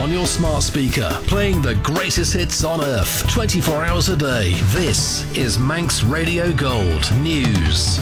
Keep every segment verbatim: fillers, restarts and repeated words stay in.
on your smart speaker, playing the greatest hits on earth, twenty-four hours a day. This is Manx Radio Gold News.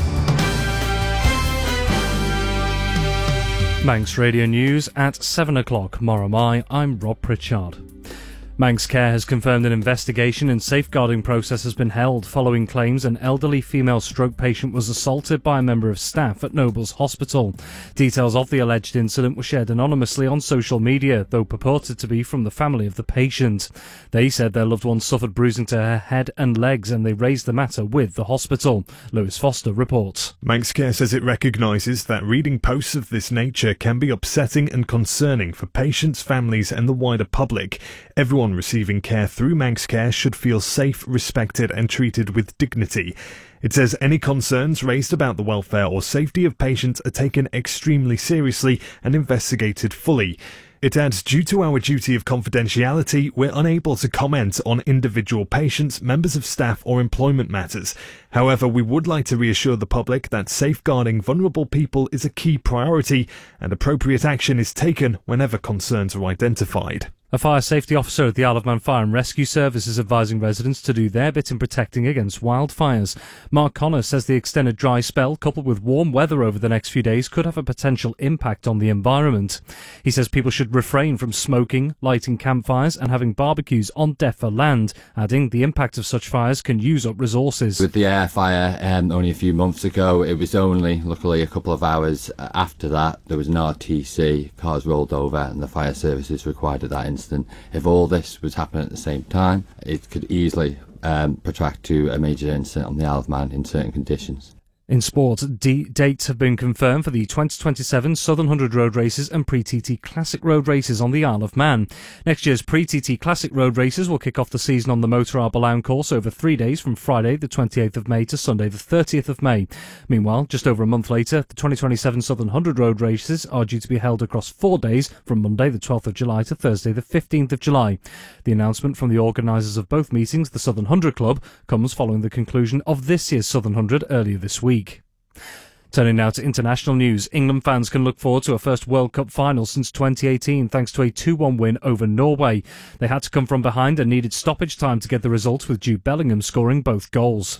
Manx Radio News at seven o'clock. Moramai, I'm Rob Pritchard. Manx Care has confirmed an investigation and safeguarding process has been held following claims an elderly female stroke patient was assaulted by a member of staff at Nobles Hospital. Details of the alleged incident were shared anonymously on social media, though purported to be from the family of the patient. They said their loved one suffered bruising to her head and legs and they raised the matter with the hospital. Lewis Foster reports. Manx Care says it recognises that reading posts of this nature can be upsetting and concerning for patients, families and the wider public. Everyone receiving care through Manx Care should feel safe, respected and treated with dignity. It says any concerns raised about the welfare or safety of patients are taken extremely seriously and investigated fully. It adds, due to our duty of confidentiality, we're unable to comment on individual patients, members of staff or employment matters. However, we would like to reassure the public that safeguarding vulnerable people is a key priority and appropriate action is taken whenever concerns are identified. A fire safety officer at the Isle of Man Fire and Rescue Service is advising residents to do their bit in protecting against wildfires. Mark Connor says the extended dry spell, coupled with warm weather over the next few days, could have a potential impact on the environment. He says people should refrain from smoking, lighting campfires and having barbecues on deffer land, adding the impact of such fires can use up resources. With the air fire um, only a few months ago, it was only, luckily, a couple of hours after that, there was an R T C, cars rolled over and the fire services required at that instant. If all this was happening at the same time, it could easily um, protract to a major incident on the Isle of Man in certain conditions. In sport, d- dates have been confirmed for the twenty twenty-seven Southern one hundred Road Races and Pre-T T Classic Road Races on the Isle of Man. Next year's Pre-T T Classic Road Races will kick off the season on the Motor Arbalaun course over three days from Friday the twenty-eighth of May to Sunday the thirtieth of May. Meanwhile, just over a month later, the twenty twenty-seven Southern one hundred Road Races are due to be held across four days from Monday the twelfth of July to Thursday the fifteenth of July. The announcement from the organisers of both meetings, the Southern one hundred Club, comes following the conclusion of this year's Southern one hundred earlier this week. Turning now to international news, England fans can look forward to a first World Cup final since twenty eighteen thanks to a two one win over Norway. They had to come from behind and needed stoppage time to get the result, with Jude Bellingham scoring both goals.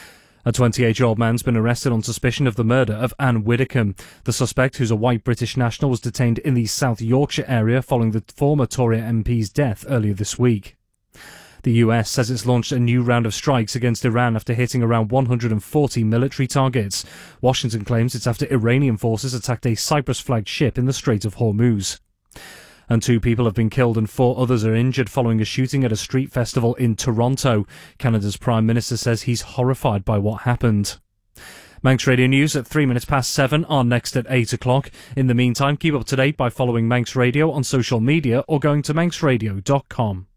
A twenty-eight-year-old man's been arrested on suspicion of the murder of Anne Widdecombe. The suspect, who's a white British national, was detained in the South Yorkshire area following the former Tory M P's death earlier this week. The U S says it's launched a new round of strikes against Iran after hitting around one hundred forty military targets. Washington claims it's after Iranian forces attacked a Cyprus-flagged ship in the Strait of Hormuz. And two people have been killed and four others are injured following a shooting at a street festival in Toronto. Canada's Prime Minister says he's horrified by what happened. Manx Radio News at three minutes past seven are next at eight o'clock. In the meantime, keep up to date by following Manx Radio on social media or going to manx radio dot com.